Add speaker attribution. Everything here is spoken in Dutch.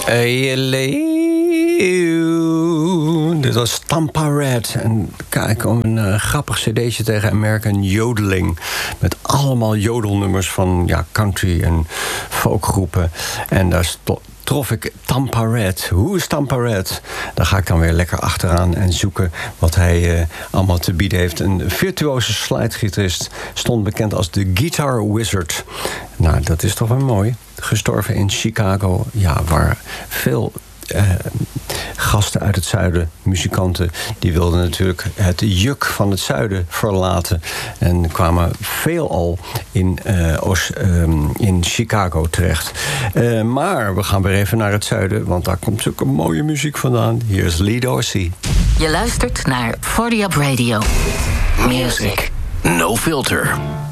Speaker 1: Dit was Tampa Red. En kijk, een grappig cd'tje tegen American Yodeling. Met allemaal jodelnummers van country en folkgroepen. En daar trof ik Tampa Red. Hoe is Tampa Red? Daar ga ik dan weer lekker achteraan en zoeken wat hij allemaal te bieden heeft. Een virtuoze slidegitarist, stond bekend als de Guitar Wizard. Nou, dat is toch wel mooi. Gestorven in Chicago, waar veel gasten uit het zuiden, muzikanten, die wilden natuurlijk het juk van het zuiden verlaten en kwamen veelal in Chicago terecht. Maar we gaan weer even naar het zuiden, want daar komt zulke mooie muziek vandaan. Hier is Lee Dorsey.
Speaker 2: Je luistert naar 40 Up Radio. Music.
Speaker 3: No filter.